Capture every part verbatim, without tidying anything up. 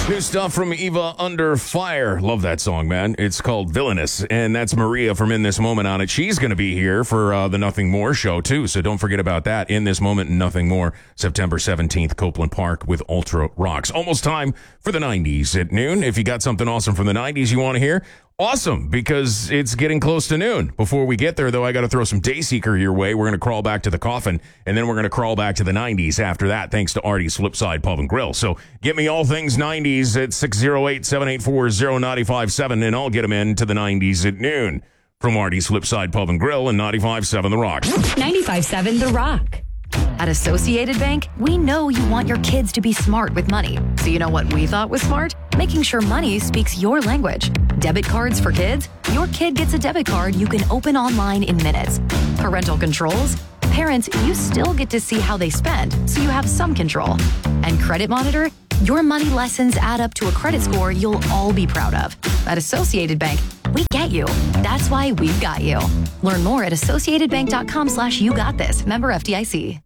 New stuff from Eva Under Fire. Love that song, man. It's called Villainous, and that's Maria from In This Moment on it. She's going to be here for uh, the Nothing More show, too, so don't forget about that. In This Moment and Nothing More, September seventeenth, Copeland Park with Ultra Rocks. Almost time for the nineties at noon. If you got something awesome from the nineties you want to hear, awesome, because it's getting close to noon. Before we get there, though, I got to throw some Dayseeker your way. We're going to crawl back to the coffin, and then we're going to crawl back to the nineties after that, thanks to Artie's Flipside Pub and Grill. So get me all things nineties at six oh eight, seven eight four, oh nine five seven, and I'll get them into the nineties at noon from Artie's Flipside Pub and Grill and ninety-five point seven The Rock. ninety-five point seven The Rock. At Associated Bank, we know you want your kids to be smart with money. So you know what we thought was smart? Making sure money speaks your language. Debit cards for kids? Your kid gets a debit card you can open online in minutes. Parental controls? Parents, you still get to see how they spend, so you have some control. And credit monitor? Your money lessons add up to a credit score you'll all be proud of. At Associated Bank, we get you. That's why we've got you. Learn more at associatedbank.com slash you got this. Member F D I C.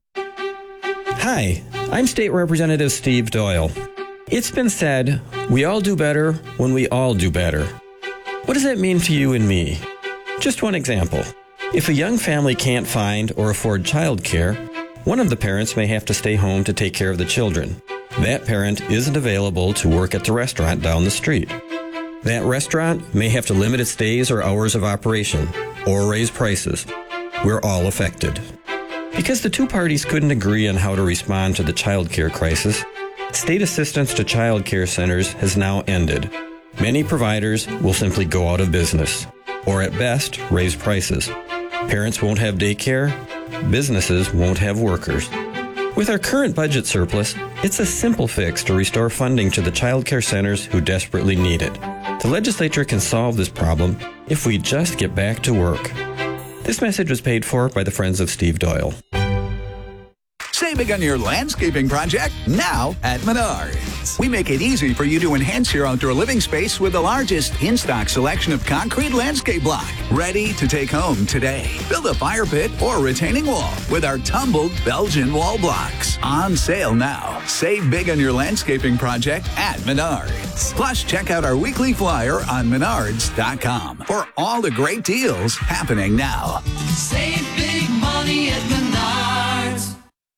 Hi, I'm State Representative Steve Doyle. It's been said, we all do better when we all do better. What does that mean to you and me? Just one example. If a young family can't find or afford childcare, one of the parents may have to stay home to take care of the children. That parent isn't available to work at the restaurant down the street. That restaurant may have to limit its days or hours of operation, or raise prices. We're all affected. Because the two parties couldn't agree on how to respond to the child care crisis, state assistance to child care centers has now ended. Many providers will simply go out of business, or at best, raise prices. Parents won't have daycare, businesses won't have workers. With our current budget surplus, it's a simple fix to restore funding to the child care centers who desperately need it. The legislature can solve this problem if we just get back to work. This message was paid for by the Friends of Steve Doyle. Save big on your landscaping project now at Menards. We make it easy for you to enhance your outdoor living space with the largest in-stock selection of concrete landscape block. Ready to take home today. Build a fire pit or retaining wall with our tumbled Belgian wall blocks. On sale now. Save big on your landscaping project at Menards. Plus, check out our weekly flyer on menards dot com for all the great deals happening now. Save big money at Menards.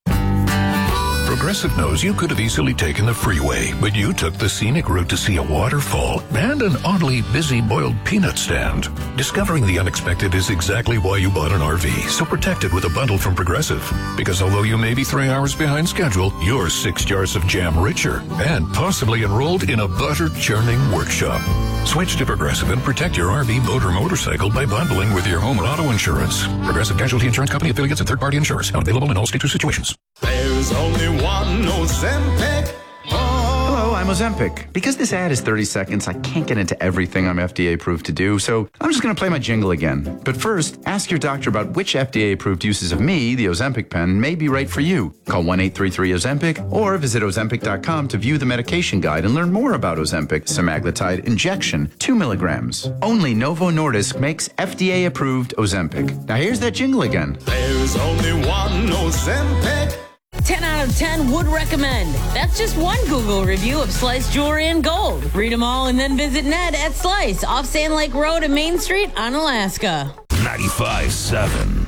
Progressive knows you could have easily taken the freeway, but you took the scenic route to see a waterfall and an oddly busy boiled peanut stand. Discovering the unexpected is exactly why you bought an R V, so protect it with a bundle from Progressive. Because although you may be three hours behind schedule, you're six jars of jam richer and possibly enrolled in a butter-churning workshop. Switch to Progressive and protect your R V, boat, or motorcycle by bundling with your home and auto insurance. Progressive Casualty Insurance Company, affiliates, and third-party insurers. Not available in all states or situations. There's only one Ozempic. Hello, I'm Ozempic. Because this ad is thirty seconds, I can't get into everything I'm F D A approved to do, so I'm just going to play my jingle again. But first, ask your doctor about which F D A approved uses of me, the Ozempic pen, may be right for you. Call one eight three three Ozempic or visit Ozempic dot com to view the medication guide and learn more about Ozempic semaglutide injection, two milligrams. Only Novo Nordisk makes F D A approved Ozempic. Now here's that jingle again. There's only one Ozempic. ten out of ten would recommend. That's just one Google review of Slice Jewelry and Gold. Read them all and then visit Ned at Slice off Sand Lake Road and Main Street on Alaska. ninety-five point seven